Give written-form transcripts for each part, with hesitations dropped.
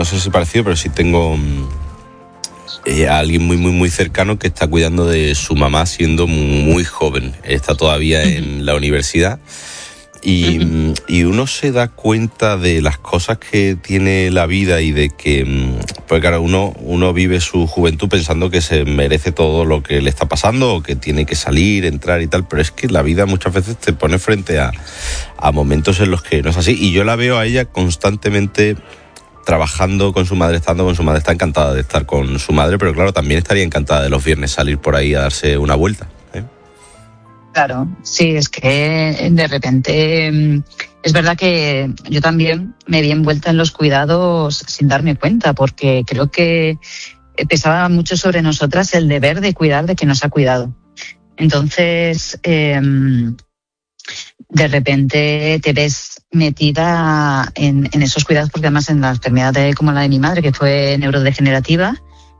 no sé si parecido, pero sí tengo a alguien muy, muy, muy cercano que está cuidando de su mamá siendo muy joven. Está todavía en la universidad. Y uno se da cuenta de las cosas que tiene la vida y de que, pues claro, uno vive su juventud pensando que se merece todo lo que le está pasando o que tiene que salir, entrar y tal, pero es que la vida muchas veces te pone frente a momentos en los que no es así. Y yo la veo a ella constantemente trabajando con su madre, estando con su madre. Está encantada de estar con su madre, pero claro, también estaría encantada de los viernes salir por ahí a darse una vuelta. Claro, sí, es que de repente es verdad que yo también me vi envuelta en los cuidados sin darme cuenta, porque creo que pesaba mucho sobre nosotras el deber de cuidar de quien nos ha cuidado. Entonces, de repente te ves metida en esos cuidados, porque además en la enfermedad como la de mi madre, que fue neurodegenerativa,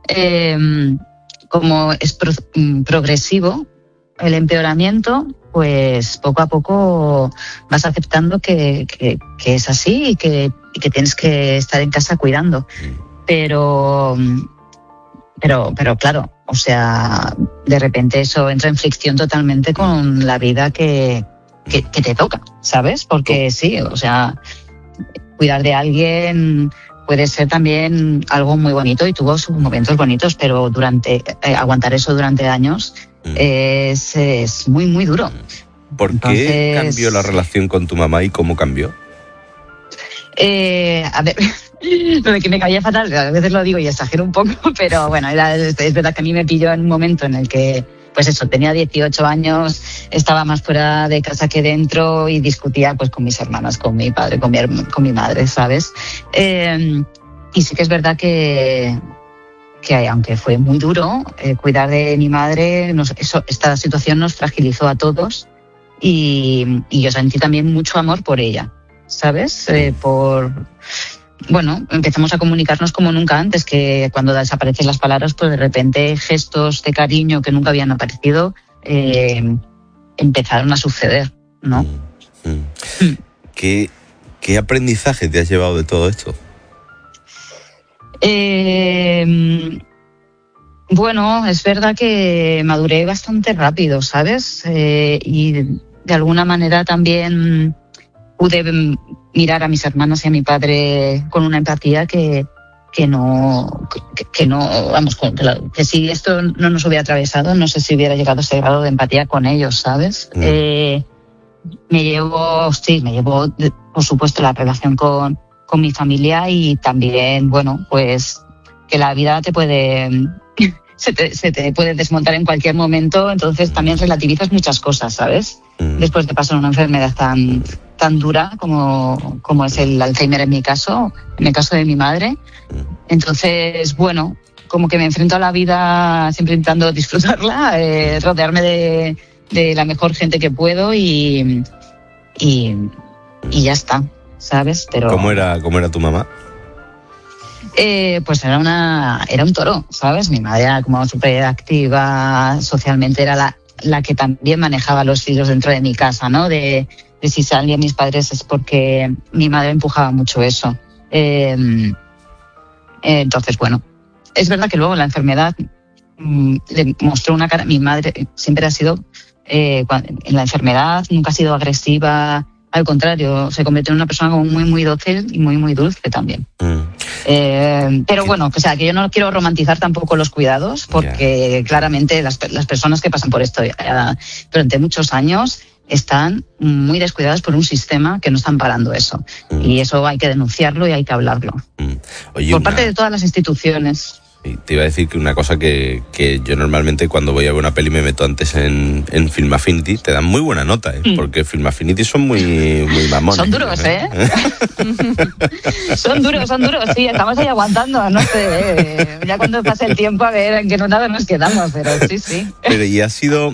como es progresivo el empeoramiento, pues poco a poco vas aceptando que es así y que tienes que estar en casa cuidando. Pero claro, o sea, de repente eso entra en fricción totalmente con la vida que te toca, ¿sabes? Porque sí, o sea, cuidar de alguien puede ser también algo muy bonito y tuvo sus momentos bonitos, pero aguantar eso durante años es muy, muy duro. ¿Por qué cambió la relación con tu mamá y cómo cambió? A ver, lo de que me caía fatal, a veces lo digo y exagero un poco, pero bueno, es verdad que a mí me pilló en un momento en el que, pues eso, tenía 18 años, estaba más fuera de casa que dentro y discutía pues con mis hermanas, con mi padre, con mi madre, ¿sabes? Y sí que es verdad que aunque fue muy duro, cuidar de mi madre, esta situación nos fragilizó a todos y yo sentí también mucho amor por ella, ¿sabes? Bueno, empezamos a comunicarnos como nunca antes, que cuando desaparecen las palabras, pues de repente gestos de cariño que nunca habían aparecido empezaron a suceder, ¿no? ¿Qué aprendizaje te has llevado de todo esto? Bueno, es verdad que maduré bastante rápido, ¿sabes? Y de alguna manera también pude mirar a mis hermanas y a mi padre con una empatía que si esto no nos hubiera atravesado, no sé si hubiera llegado a ese grado de empatía con ellos, ¿sabes? Me llevo, por supuesto, la relación con mi familia y también, bueno, pues que la vida te puede se te puede desmontar en cualquier momento, entonces también relativizas muchas cosas, ¿sabes? Después de pasar una enfermedad tan dura como es el Alzheimer en el caso de mi madre. Entonces, bueno, como que me enfrento a la vida siempre intentando disfrutarla, rodearme de la mejor gente que puedo y ya está, ¿sabes? Pero ¿Cómo era tu mamá? Pues era un toro, ¿sabes? Mi madre era como súper activa socialmente, era la que también manejaba los hilos dentro de mi casa, ¿no? De si salían mis padres es porque mi madre empujaba mucho eso. Entonces, bueno, es verdad que luego la enfermedad le mostró una cara. Mi madre siempre ha sido, en la enfermedad, nunca ha sido agresiva. Al contrario, se convirtió en una persona como muy, muy dócil y muy, muy dulce también. Pero bueno, o sea, que yo no quiero romantizar tampoco los cuidados, porque claramente las personas que pasan por esto durante muchos años están muy descuidadas por un sistema que no está amparando eso. Y eso hay que denunciarlo y hay que hablarlo. Oye, por parte de todas las instituciones. Te iba a decir que una cosa que yo normalmente cuando voy a ver una peli me meto antes en Film Affinity, te dan muy buena nota, porque Film Affinity son muy mamones. Son duros, Son duros, sí, estamos ahí aguantando, no sé, ya cuando pase el tiempo a ver en qué nota nos quedamos, pero sí. Pero y ha sido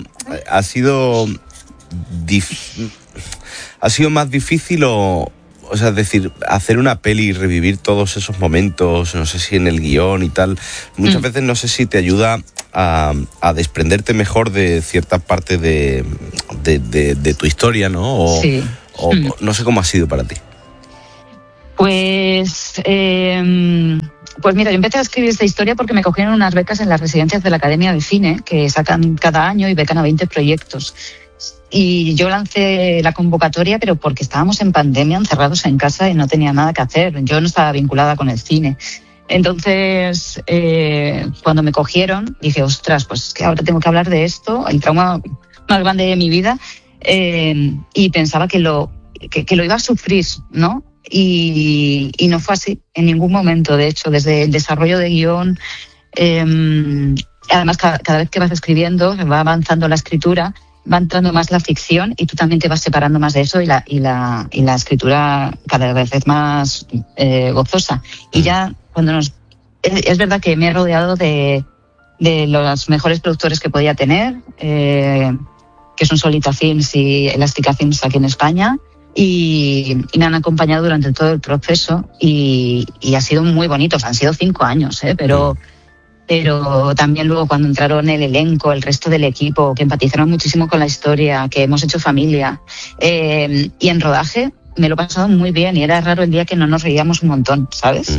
más difícil o sea, es decir, hacer una peli y revivir todos esos momentos, no sé si en el guión y tal, muchas veces no sé si te ayuda a desprenderte mejor de cierta parte de tu historia, ¿no? Sí. No sé cómo ha sido para ti. Pues Pues mira, yo empecé a escribir esta historia porque me cogieron unas becas en las residencias de la Academia de Cine, que sacan cada año y becan a 20 proyectos. Y yo lancé la convocatoria, pero porque estábamos en pandemia, encerrados en casa y no tenía nada que hacer. Yo no estaba vinculada con el cine. Entonces, cuando me cogieron, dije, ostras, pues es que ahora tengo que hablar de esto, el trauma más grande de mi vida, y pensaba que lo iba a sufrir, ¿no? Y no fue así en ningún momento. De hecho, desde el desarrollo de guión, además cada vez que vas escribiendo, va avanzando la escritura, va entrando más la ficción y tú también te vas separando más de eso y la escritura cada vez es más gozosa. Y ya cuando es verdad que me he rodeado de los mejores productores que podía tener, que son Solita Films y Elástica Films aquí en España. Y me han acompañado durante todo el proceso y ha sido muy bonito. Han sido 5 años, pero también luego cuando entraron el elenco, el resto del equipo, que empatizaron muchísimo con la historia, que hemos hecho familia. Y en rodaje me lo he pasado muy bien y era raro el día que no nos reíamos un montón, ¿sabes?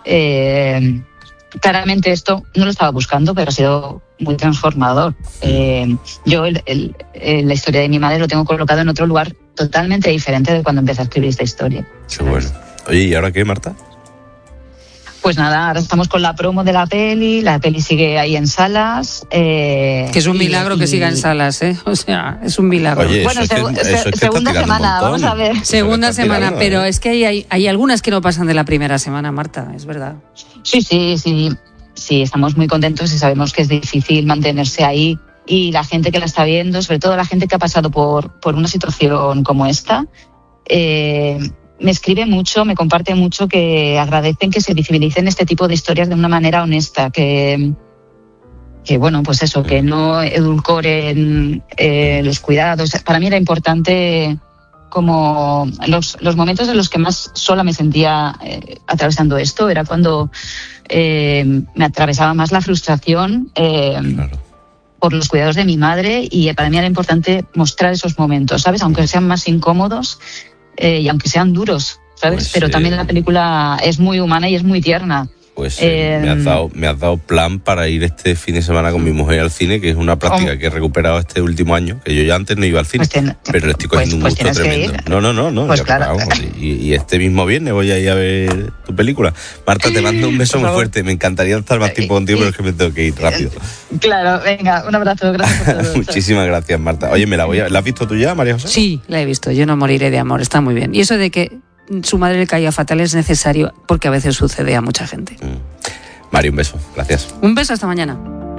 Claramente esto no lo estaba buscando, pero ha sido muy transformador. Yo la historia de mi madre lo tengo colocado en otro lugar totalmente diferente de cuando empecé a escribir esta historia. Qué bueno. Oye, ¿y ahora qué, Marta? Pues nada, ahora estamos con la promo de la peli sigue ahí en salas. Que es un milagro que siga en salas, ¿eh? O sea, es un milagro. Oye, bueno, segunda semana, vamos a ver. Segunda semana, pero es que hay algunas que no pasan de la primera semana, Marta, es verdad. Sí, estamos muy contentos y sabemos que es difícil mantenerse ahí. Y la gente que la está viendo, sobre todo la gente que ha pasado por una situación como esta, me escribe mucho, me comparte mucho, que agradecen que se visibilicen este tipo de historias de una manera honesta, que bueno, pues eso, que no edulcoren los cuidados. Para mí era importante, como los momentos en los que más sola me sentía atravesando esto, era cuando me atravesaba más la frustración. Claro. Por los cuidados de mi madre, y para mí era importante mostrar esos momentos, ¿sabes? Aunque sean más incómodos y aunque sean duros, ¿sabes? Pues, pero también la película es muy humana y es muy tierna. Pues me has dado plan para ir este fin de semana con mi mujer al cine, que es una práctica que he recuperado este último año, que yo ya antes no iba al cine, pero le estoy cogiendo un gusto tremendo. No. Pues claro. Y este mismo viernes voy a ir a ver tu película. Marta, te mando un beso muy fuerte. Me encantaría estar más tiempo contigo, pero es que me tengo que ir rápido. Claro, venga, un abrazo, gracias por todo. Muchísimas gracias, Marta. Oye, ¿la has visto tú ya, María José? Sí, la he visto. Yo no moriré de amor. Está muy bien. Y eso de que su madre le caía fatal es necesario, porque a veces sucede a mucha gente. Mari, un beso. Gracias. Un beso, hasta mañana.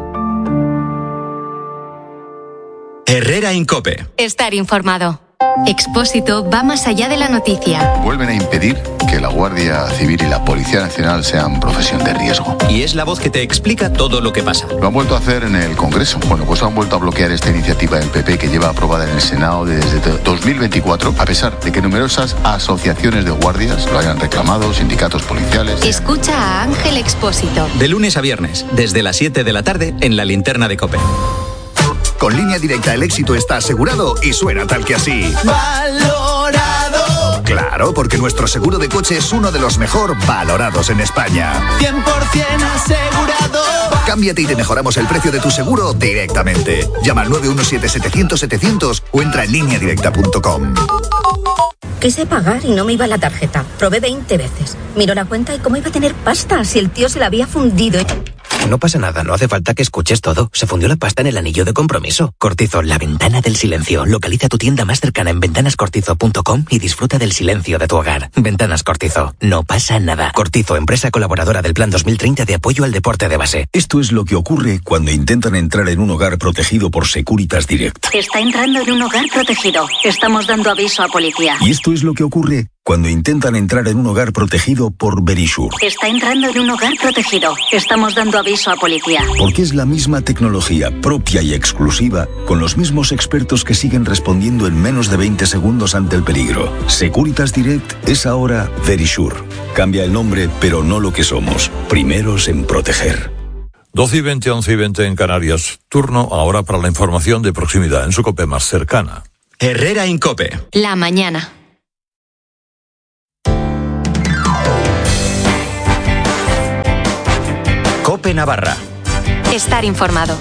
Herrera Incope. Estar informado. Expósito va más allá de la noticia. Vuelven a impedir que la Guardia Civil y la Policía Nacional sean profesión de riesgo. Y es la voz que te explica todo lo que pasa. Lo han vuelto a hacer en el Congreso. Bueno, pues han vuelto a bloquear esta iniciativa del PP que lleva aprobada en el Senado desde 2024, a pesar de que numerosas asociaciones de guardias lo hayan reclamado, sindicatos policiales. Escucha a Ángel Expósito. De lunes a viernes, desde las 7 de la tarde, en la Linterna de COPE. Con Línea Directa el éxito está asegurado y suena tal que así. ¡Valorado! Claro, porque nuestro seguro de coche es uno de los mejor valorados en España. 100% asegurado. Cámbiate y te mejoramos el precio de tu seguro directamente. Llama al 917-700-700 o entra en lineadirecta.com. Quise pagar y no me iba la tarjeta. Probé 20 veces. Miró la cuenta y cómo iba a tener pasta si el tío se la había fundido. No pasa nada, no hace falta que escuches todo. Se fundió la pasta en el anillo de compromiso. Cortizo, la ventana del silencio. Localiza tu tienda más cercana en ventanascortizo.com y disfruta del silencio de tu hogar. Ventanas Cortizo. No pasa nada. Cortizo, empresa colaboradora del Plan 2030 de apoyo al deporte de base. Esto es lo que ocurre cuando intentan entrar en un hogar protegido por Securitas Direct. Está entrando en un hogar protegido. Estamos dando aviso a policía. Y esto es lo que ocurre cuando intentan entrar en un hogar protegido por Verisure. Está entrando en un hogar protegido. Estamos dando aviso a policía. Porque es la misma tecnología propia y exclusiva, con los mismos expertos que siguen respondiendo en menos de 20 segundos ante el peligro. Securitas Direct es ahora Verisure. Cambia el nombre, pero no lo que somos. Primeros en proteger. 12:20, 11:20 en Canarias. Turno ahora para la información de proximidad en su COPE más cercana. Herrera Incope. La mañana. COPE Navarra. Estar informado.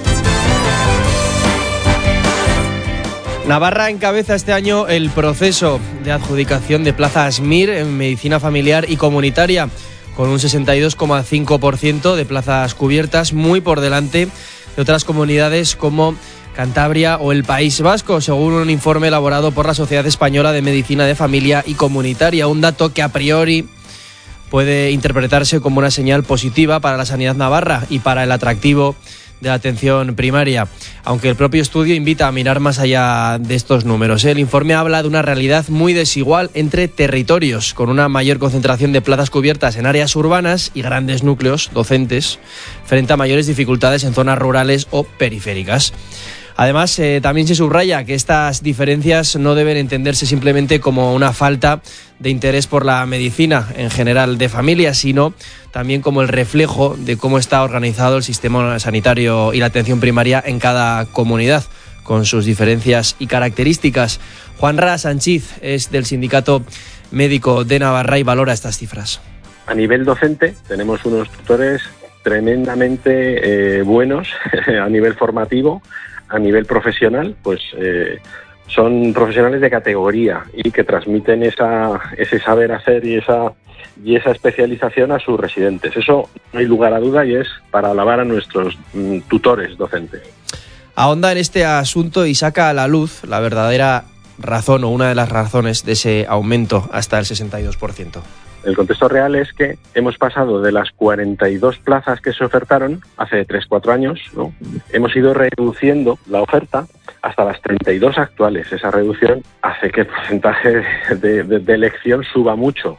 Navarra encabeza este año el proceso de adjudicación de plazas MIR en medicina familiar y comunitaria, con un 62,5% de plazas cubiertas, muy por delante de otras comunidades como Cantabria o el País Vasco, según un informe elaborado por la Sociedad Española de Medicina de Familia y Comunitaria. Un dato que a priori puede interpretarse como una señal positiva para la sanidad navarra y para el atractivo de la atención primaria, aunque el propio estudio invita a mirar más allá de estos números. El informe habla de una realidad muy desigual entre territorios, con una mayor concentración de plazas cubiertas en áreas urbanas y grandes núcleos docentes, frente a mayores dificultades en zonas rurales o periféricas. Además, también se subraya que estas diferencias no deben entenderse simplemente como una falta de interés por la medicina en general de familia, sino también como el reflejo de cómo está organizado el sistema sanitario y la atención primaria en cada comunidad, con sus diferencias y características. Juanra Sánchez es del Sindicato Médico de Navarra y valora estas cifras. A nivel docente tenemos unos tutores tremendamente buenos a nivel formativo. A nivel profesional, pues son profesionales de categoría y que transmiten ese saber hacer y esa especialización a sus residentes. Eso no hay lugar a duda y es para alabar a nuestros tutores docentes. Ahonda en este asunto y saca a la luz la verdadera razón o una de las razones de ese aumento hasta el 62%. El contexto real es que hemos pasado de las 42 plazas que se ofertaron hace 3-4 años, ¿no? Hemos ido reduciendo la oferta hasta las 32 actuales. Esa reducción hace que el porcentaje de elección suba mucho.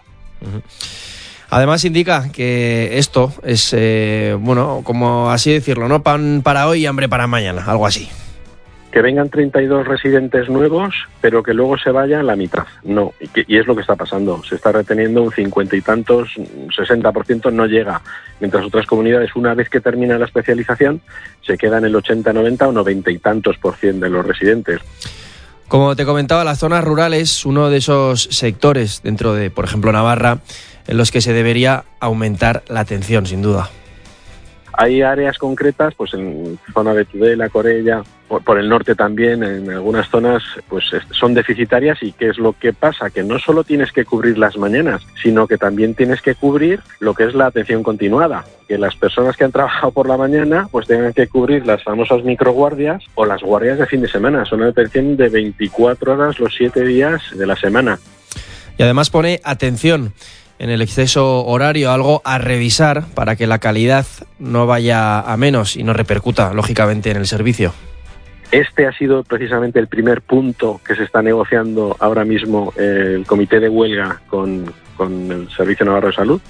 Además indica que esto es, como así decirlo, ¿no? Pan para hoy y hambre para mañana, algo así. Que vengan 32 residentes nuevos, pero que luego se vayan la mitad. No, y es lo que está pasando. Se está reteniendo un 50 y tantos, 60% no llega. Mientras otras comunidades, una vez que termina la especialización, se quedan el 80, 90 o 90 y tantos % de los residentes. Como te comentaba, las zonas rurales, uno de esos sectores dentro de, por ejemplo, Navarra, en los que se debería aumentar la atención, sin duda. Hay áreas concretas, pues en zona de Tudela, Corella, por el norte también, en algunas zonas pues son deficitarias. ¿Y qué es lo que pasa? Que no solo tienes que cubrir las mañanas, sino que también tienes que cubrir lo que es la atención continuada. Que las personas que han trabajado por la mañana pues tengan que cubrir las famosas microguardias o las guardias de fin de semana. Son una atención de 24 horas los 7 días de la semana. Y además pone atención en el exceso horario, algo a revisar para que la calidad no vaya a menos y no repercuta, lógicamente, en el servicio. Este ha sido precisamente el primer punto que se está negociando ahora mismo el comité de huelga con el Servicio Navarro de Salud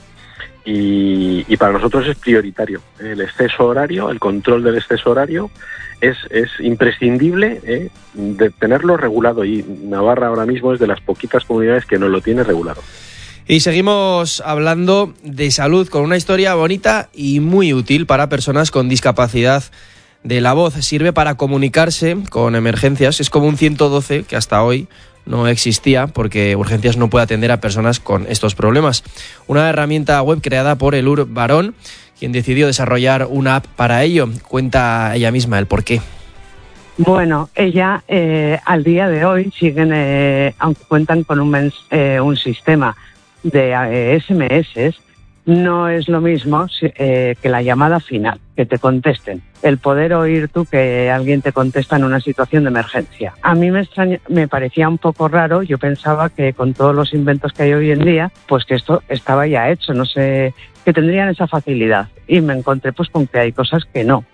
y para nosotros es prioritario. El exceso horario, el control del exceso horario es imprescindible de tenerlo regulado y Navarra ahora mismo es de las poquitas comunidades que no lo tiene regulado. Y seguimos hablando de salud con una historia bonita y muy útil para personas con discapacidad de la voz. Sirve para comunicarse con emergencias. Es como un 112 que hasta hoy no existía porque Urgencias no puede atender a personas con estos problemas. Una herramienta web creada por Elur Barón, quien decidió desarrollar una app para ello. Cuenta ella misma el porqué. Bueno, ella al día de hoy siguen, aunque cuentan con un sistema de SMS, no es lo mismo que la llamada final, que te contesten. El poder oír tú que alguien te contesta en una situación de emergencia. A mí me parecía un poco raro. Yo pensaba que con todos los inventos que hay hoy en día, pues que esto estaba ya hecho, no sé, que tendrían esa facilidad. Y me encontré pues con que hay cosas que no.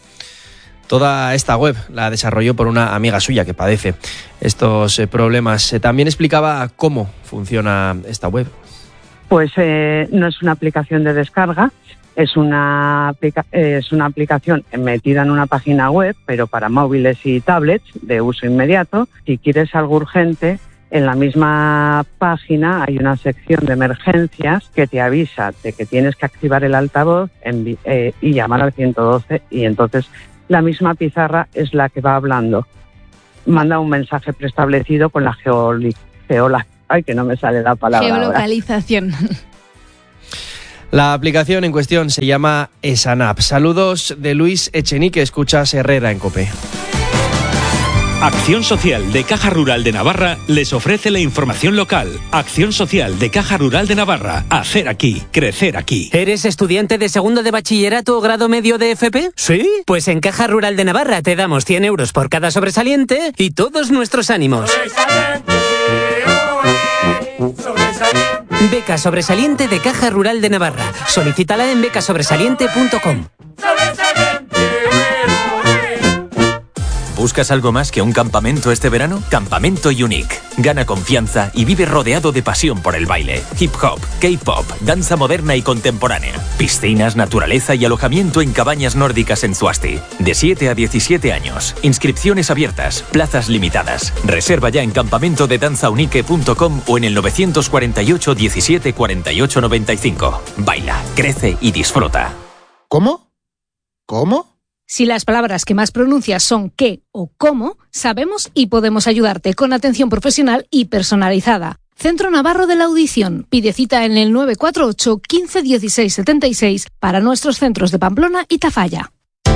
Toda esta web la desarrolló por una amiga suya que padece estos problemas. También explicaba cómo funciona esta web. Pues no es una aplicación de descarga, es una aplicación metida en una página web, pero para móviles y tablets de uso inmediato. Si quieres algo urgente, en la misma página hay una sección de emergencias que te avisa de que tienes que activar el altavoz y llamar al 112 y entonces la misma pizarra es la que va hablando. Manda un mensaje preestablecido con la geolocalización. La aplicación en cuestión se llama Esanap. Saludos de Luis Echenique, escuchas Herrera en COPE. Acción Social de Caja Rural de Navarra les ofrece la información local. Acción Social de Caja Rural de Navarra. Hacer aquí, crecer aquí. ¿Eres estudiante de segundo de bachillerato o grado medio de FP? ¿Sí? Pues en Caja Rural de Navarra te damos 100 euros por cada sobresaliente y todos nuestros ánimos. Beca Sobresaliente de Caja Rural de Navarra. Solicítala en becasobresaliente.com. ¿Buscas algo más que un campamento este verano? Campamento Unique. Gana confianza y vive rodeado de pasión por el baile, hip hop, K-pop, danza moderna y contemporánea. Piscinas, naturaleza y alojamiento en cabañas nórdicas en Zuasti. De 7 a 17 años. Inscripciones abiertas, plazas limitadas. Reserva ya en campamentodedanzaunique.com o en el 948 17 48 95. Baila, crece y disfruta. ¿Cómo? ¿Cómo? Si las palabras que más pronuncias son qué o cómo, sabemos y podemos ayudarte con atención profesional y personalizada. Centro Navarro de la Audición. Pide cita en el 948 15 16 76 para nuestros centros de Pamplona y Tafalla.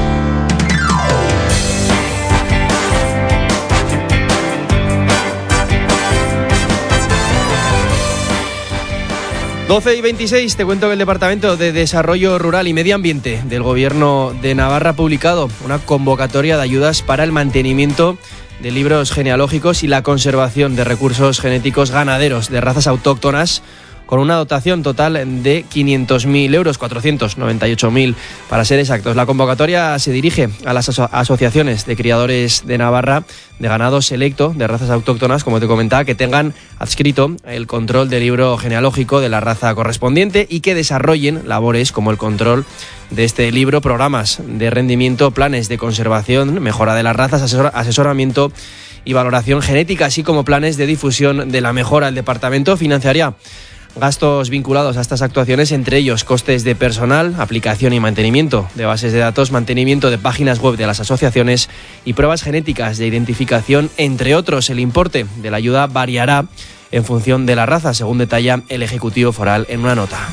Doce y 26, te cuento que el Departamento de Desarrollo Rural y Medio Ambiente del Gobierno de Navarra ha publicado una convocatoria de ayudas para el mantenimiento de libros genealógicos y la conservación de recursos genéticos ganaderos de razas autóctonas, con una dotación total de 500.000 euros, 498.000 para ser exactos. La convocatoria se dirige a las asociaciones de criadores de Navarra de ganado selecto de razas autóctonas, como te comentaba, que tengan adscrito el control del libro genealógico de la raza correspondiente y que desarrollen labores como el control de este libro, programas de rendimiento, planes de conservación, mejora de las razas, asesoramiento y valoración genética, así como planes de difusión de la mejora. El departamento financiaría gastos vinculados a estas actuaciones, entre ellos costes de personal, aplicación y mantenimiento de bases de datos, mantenimiento de páginas web de las asociaciones y pruebas genéticas de identificación, entre otros. El importe de la ayuda variará en función de la raza, según detalla el Ejecutivo Foral en una nota.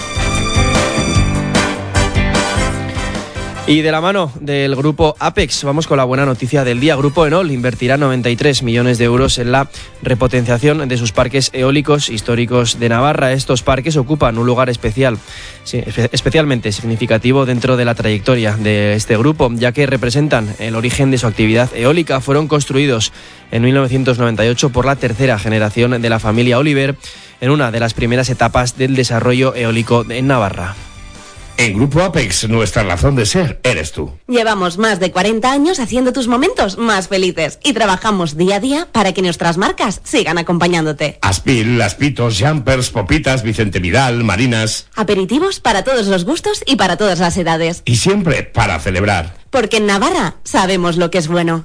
Y de la mano del grupo Apex, vamos con la buena noticia del día. Grupo Enol invertirá 93 millones de euros en la repotenciación de sus parques eólicos históricos de Navarra. Estos parques ocupan un lugar especialmente significativo dentro de la trayectoria de este grupo, ya que representan el origen de su actividad eólica. Fueron construidos en 1998 por la tercera generación de la familia Oliver, en una de las primeras etapas del desarrollo eólico en Navarra. En Grupo Apex, nuestra razón de ser eres tú. Llevamos más de 40 años haciendo tus momentos más felices y trabajamos día a día para que nuestras marcas sigan acompañándote. Aspil, Laspitos, Jumpers, Popitas, Vicente Vidal, Marinas. Aperitivos para todos los gustos y para todas las edades. Y siempre para celebrar. Porque en Navarra sabemos lo que es bueno.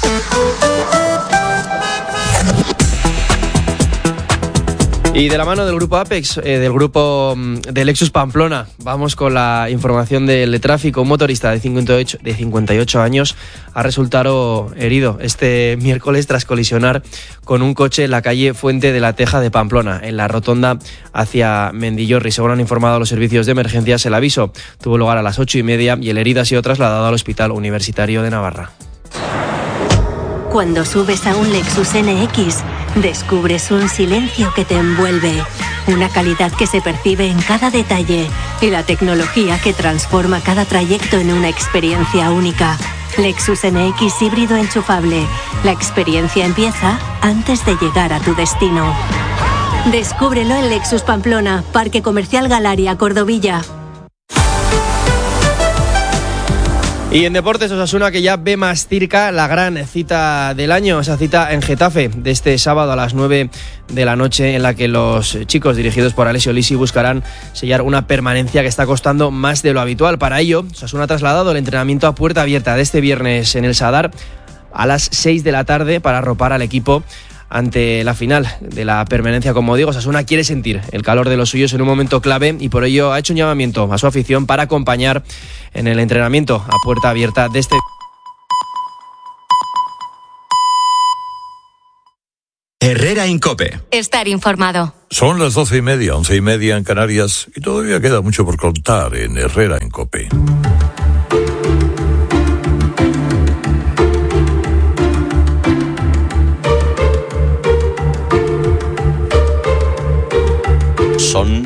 Y de la mano del grupo Apex, del grupo de Lexus Pamplona, vamos con la información del tráfico. Un motorista de 58 años ha resultado herido este miércoles tras colisionar con un coche en la calle Fuente de la Teja de Pamplona, en la rotonda hacia Mendillorri. Según han informado los servicios de emergencias, el aviso tuvo lugar a las 8:30 y el herido ha sido trasladado al Hospital Universitario de Navarra. Cuando subes a un Lexus NX, descubres un silencio que te envuelve, una calidad que se percibe en cada detalle y la tecnología que transforma cada trayecto en una experiencia única. Lexus NX híbrido enchufable. La experiencia empieza antes de llegar a tu destino. Descúbrelo en Lexus Pamplona, Parque Comercial Galaria, Cordovilla. Y en deportes, Osasuna, que ya ve más cerca la gran cita del año, esa cita en Getafe de este sábado a las 9 de la noche, en la que los chicos dirigidos por Alessio Lisi buscarán sellar una permanencia que está costando más de lo habitual. Para ello, Osasuna ha trasladado el entrenamiento a puerta abierta de este viernes en el Sadar a las 6 de la tarde para arropar al equipo ante la final de la permanencia. Como digo, Osasuna quiere sentir el calor de los suyos en un momento clave y por ello ha hecho un llamamiento a su afición para acompañar en el entrenamiento a puerta abierta de este Herrera Incope. Estar informado. Son las 12:30, 11:30 en Canarias, y todavía queda mucho por contar en Herrera Incope. Son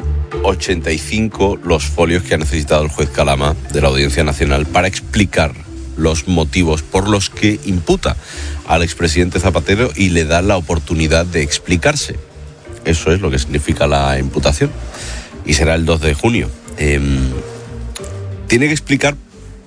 85 los folios que ha necesitado el juez Calama de la Audiencia Nacional para explicar los motivos por los que imputa al expresidente Zapatero y le da la oportunidad de explicarse. Eso es lo que significa la imputación. Y será el 2 de junio. Tiene que explicar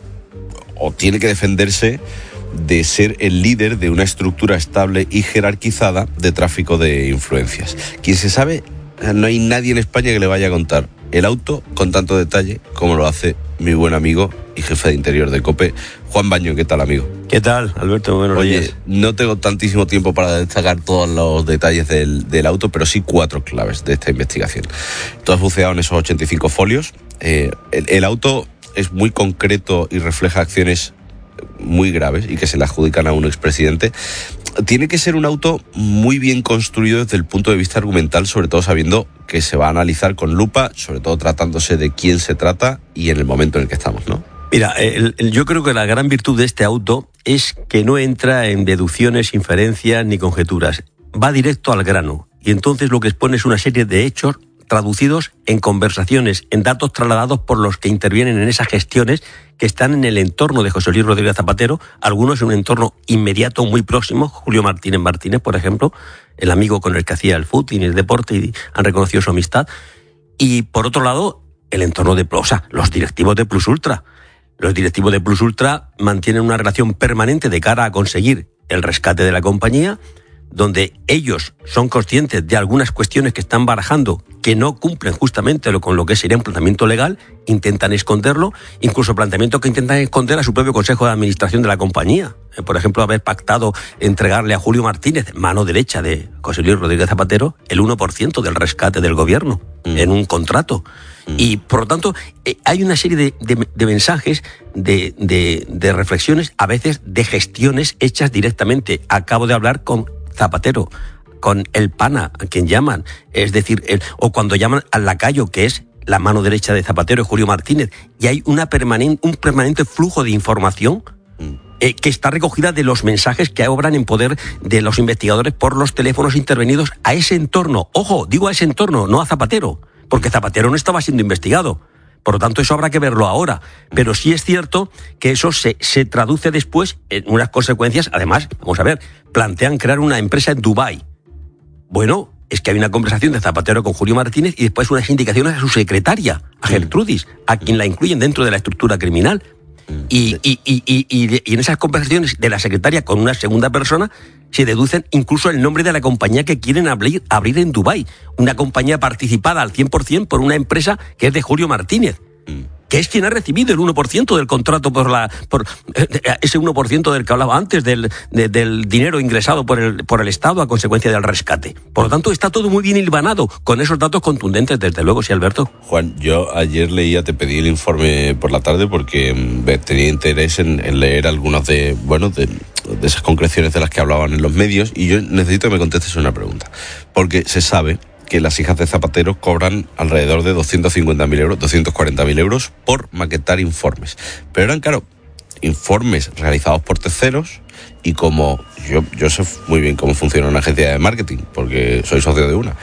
o tiene que defenderse de ser el líder de una estructura estable y jerarquizada de tráfico de influencias. Quien se sabe, no hay nadie en España que le vaya a contar el auto con tanto detalle como lo hace mi buen amigo y jefe de interior de COPE, Juan Baño. ¿Qué tal, amigo? ¿Qué tal, Alberto? Buenos días. Oye, no tengo tantísimo tiempo para destacar todos los detalles del auto, pero sí 4 claves de esta investigación. Tú has buceado en esos 85 folios. El auto es muy concreto y refleja acciones muy graves y que se le adjudican a un expresidente. Tiene que ser un auto muy bien construido desde el punto de vista argumental, sobre todo sabiendo que se va a analizar con lupa, sobre todo tratándose de quién se trata y en el momento en el que estamos, ¿no? Mira, yo creo que la gran virtud de este auto es que no entra en deducciones, inferencias ni conjeturas. Va directo al grano y entonces lo que expone es una serie de hechos traducidos en conversaciones, en datos trasladados por los que intervienen en esas gestiones que están en el entorno de José Luis Rodríguez Zapatero, algunos en un entorno inmediato, muy próximo. Julio Martínez, por ejemplo, el amigo con el que hacía el fútbol y el deporte, y han reconocido su amistad. Y por otro lado, el entorno de Plosa, los directivos de Plus Ultra. Los directivos de Plus Ultra mantienen una relación permanente de cara a conseguir el rescate de la compañía, donde ellos son conscientes de algunas cuestiones que están barajando que no cumplen justamente con lo que sería un planteamiento legal, intentan esconderlo, incluso planteamientos que intentan esconder a su propio Consejo de Administración de la compañía. Por ejemplo, haber pactado entregarle a Julio Martínez, mano derecha de José Luis Rodríguez Zapatero, el 1% del rescate del gobierno en un contrato. Y, por lo tanto, hay una serie de mensajes, de reflexiones, a veces de gestiones hechas directamente. Acabo de hablar con Zapatero, con el pana, a quien llaman, es decir, o cuando llaman al lacayo, que es la mano derecha de Zapatero, Julio Martínez, y hay un permanente flujo de información que está recogida de los mensajes que obran en poder de los investigadores por los teléfonos intervenidos a ese entorno. Ojo, digo a ese entorno, no a Zapatero, porque Zapatero no estaba siendo investigado. Por lo tanto, eso habrá que verlo ahora. Pero sí es cierto que eso se traduce después en unas consecuencias. Además, vamos a ver, plantean crear una empresa en Dubái. Bueno, es que hay una conversación de Zapatero con Julio Martínez y después unas indicaciones a su secretaria, a Gertrudis, a quien la incluyen dentro de la estructura criminal. Y en esas conversaciones de la secretaria con una segunda persona se deducen incluso el nombre de la compañía que quieren abrir en Dubái. Una compañía participada al 100% por una empresa que es de Julio Martínez, que es quien ha recibido el 1% del contrato por ese 1% del que hablaba antes, del dinero ingresado por el Estado a consecuencia del rescate. Por lo tanto, está todo muy bien hilvanado, con esos datos contundentes, desde luego, sí, Alberto. Juan, yo ayer te pedí el informe por la tarde porque tenía interés en leer algunas de esas concreciones de las que hablaban en los medios, y yo necesito que me contestes una pregunta, porque se sabe que las hijas de Zapatero cobran alrededor de 250.000 euros, 240.000 euros por maquetar informes. Pero eran, claro, informes realizados por terceros, y como yo sé muy bien cómo funciona una agencia de marketing, porque soy socio de una,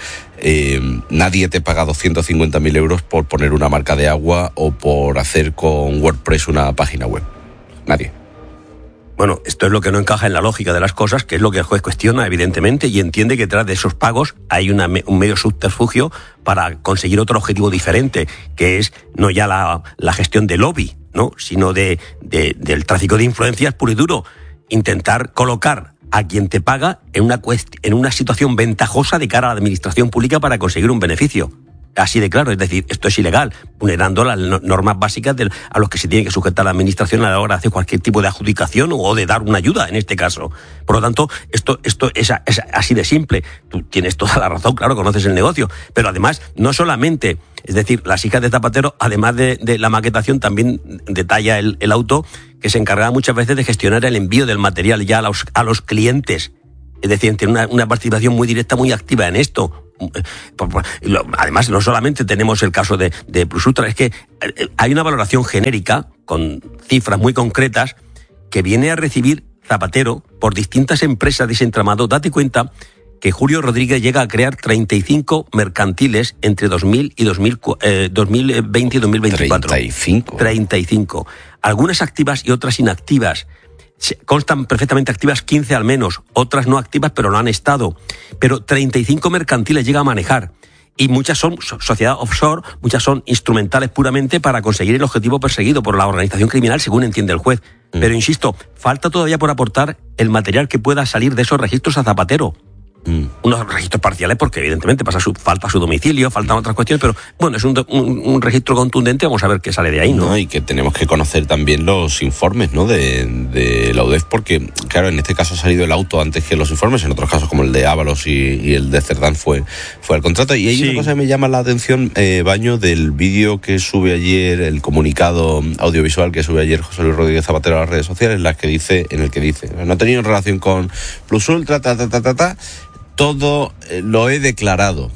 nadie te paga 250.000 euros por poner una marca de agua o por hacer con WordPress una página web. Nadie. Bueno, esto es lo que no encaja en la lógica de las cosas, que es lo que el juez cuestiona, evidentemente, y entiende que detrás de esos pagos hay un medio subterfugio para conseguir otro objetivo diferente, que es no ya la gestión de lobby, ¿no?, sino del tráfico de influencias puro y duro. Intentar colocar a quien te paga en una situación ventajosa de cara a la administración pública para conseguir un beneficio. Así de claro, es decir, esto es ilegal, vulnerando las normas básicas a los que se tiene que sujetar la administración a la hora de hacer cualquier tipo de adjudicación o de dar una ayuda, en este caso. Por lo tanto, esto es así de simple. Tú tienes toda la razón, claro, conoces el negocio, pero además, no solamente, es decir, las hijas de Zapatero, además de la maquetación, también detalla el auto, que se encargaba muchas veces de gestionar el envío del material ya a los clientes. Es decir, tiene una participación muy directa, muy activa en esto. Además, no solamente tenemos el caso de Plus Ultra, es que hay una valoración genérica, con cifras muy concretas, que viene a recibir Zapatero por distintas empresas de ese entramado. Date cuenta que Julio Rodríguez llega a crear 35 mercantiles entre 2000 y 2020 y 2024. 35. Algunas activas y otras inactivas. Constan perfectamente activas 15 al menos, otras no activas pero no han estado. Pero 35 mercantiles llega a manejar. Y muchas son sociedad offshore, muchas son instrumentales puramente para conseguir el objetivo perseguido por la organización criminal, según entiende el juez. Pero insisto, falta todavía por aportar el material que pueda salir de esos registros a Zapatero. Unos registros parciales porque evidentemente falta su domicilio, faltan otras cuestiones, pero bueno, es un registro contundente, vamos a ver qué sale de ahí, ¿no? Y que tenemos que conocer también los informes, ¿no?, de la UDEF, porque claro, en este caso ha salido el auto antes que los informes, en otros casos como el de Ábalos y el de Cerdán fue al contrato. Y hay una cosa que me llama la atención, Baño, del vídeo que sube ayer, el comunicado audiovisual que sube ayer José Luis Rodríguez Zapatero a las redes sociales, en el que dice, no ha tenido relación con Plus Ultra, todo lo he declarado.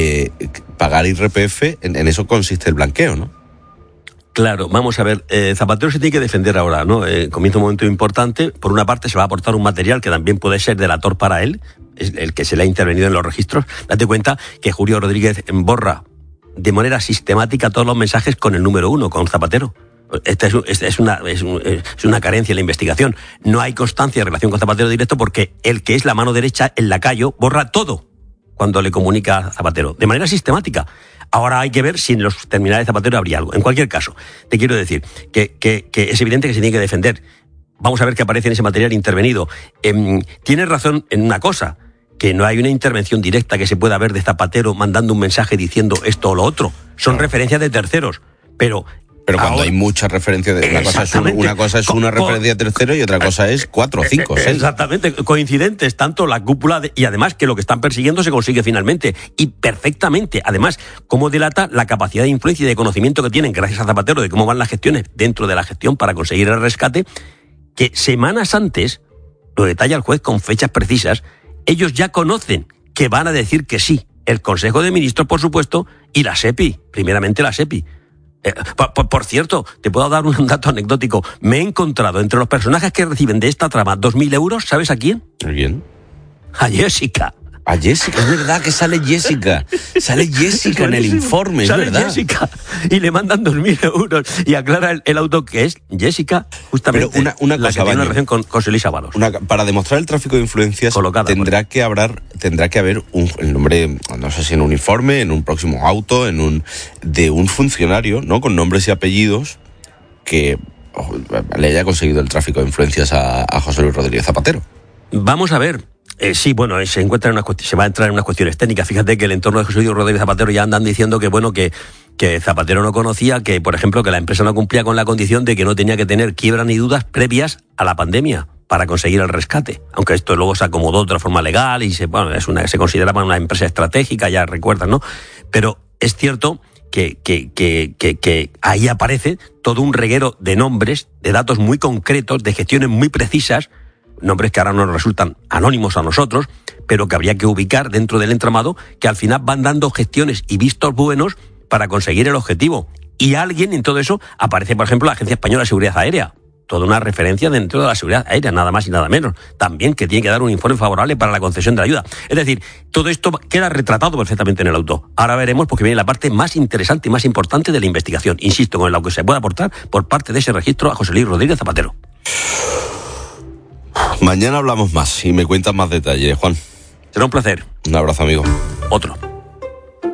Pagar IRPF, en eso consiste el blanqueo, ¿no? Claro, vamos a ver, Zapatero se tiene que defender ahora, ¿no? Comienza un momento importante. Por una parte se va a aportar un material que también puede ser delator para él, es el que se le ha intervenido en los registros. Date cuenta que Julio Rodríguez borra de manera sistemática todos los mensajes con el número 1, con Zapatero. Esta es una carencia en la investigación. No hay constancia de relación con Zapatero directo porque el que es la mano derecha, el lacayo, borra todo cuando le comunica a Zapatero, de manera sistemática. Ahora hay que ver si en los terminales de Zapatero habría algo. En cualquier caso, te quiero decir que es evidente que se tiene que defender. Vamos a ver qué aparece en ese material intervenido. Tienes razón en una cosa, que no hay una intervención directa que se pueda ver de Zapatero mandando un mensaje diciendo esto o lo otro. Son referencias de terceros, pero cuando ahora hay muchas referencias, una cosa es una referencia de tercero y otra cosa es 4, 5, 6. Exactamente, coincidentes, tanto la cúpula y además que lo que están persiguiendo se consigue finalmente, y perfectamente. Además, cómo delata la capacidad de influencia y de conocimiento que tienen, gracias a Zapatero, de cómo van las gestiones dentro de la gestión para conseguir el rescate, que semanas antes, lo detalla el juez con fechas precisas, ellos ya conocen que van a decir que sí. El Consejo de Ministros, por supuesto, y la SEPI, primeramente la SEPI. Por cierto, te puedo dar un dato anecdótico. Me he encontrado entre los personajes que reciben de esta trama 2.000 euros, ¿sabes a quién? ¿A quién? A Jessica. A Jessica, es verdad que sale Jessica. Sale Jessica en el informe, es sale verdad. Jessica y le mandan 2.000 euros y aclara el auto que es Jessica, justamente. Pero una la cosa, que tiene Baño, una relación con José Luis Ábalos. Para demostrar el tráfico de influencias tendrá que haber el nombre, no sé si en un informe, en un próximo auto, de un funcionario, ¿no?, con nombres y apellidos que le haya conseguido el tráfico de influencias a José Luis Rodríguez Zapatero. Vamos a ver. Sí, bueno, se va a entrar en unas cuestiones técnicas. Fíjate que el entorno de José Luis Rodríguez Zapatero ya andan diciendo que Zapatero no conocía, que por ejemplo que la empresa no cumplía con la condición de que no tenía que tener quiebra ni dudas previas a la pandemia para conseguir el rescate. Aunque esto luego se acomodó de otra forma legal y se consideraba una empresa estratégica, ya recuerdas, ¿no? Pero es cierto que ahí aparece todo un reguero de nombres, de datos muy concretos, de gestiones muy precisas, nombres que ahora nos resultan anónimos a nosotros, pero que habría que ubicar dentro del entramado, que al final van dando gestiones y vistos buenos para conseguir el objetivo. Y alguien en todo eso aparece, por ejemplo, la Agencia Española de Seguridad Aérea. Toda una referencia dentro de la seguridad aérea, nada más y nada menos. También que tiene que dar un informe favorable para la concesión de la ayuda. Es decir, todo esto queda retratado perfectamente en el auto. Ahora veremos, porque viene la parte más interesante y más importante de la investigación. Insisto, con lo que se puede aportar por parte de ese registro a José Luis Rodríguez Zapatero. Mañana hablamos más y me cuentas más detalles, Juan. Será un placer. Un abrazo, amigo. Otro.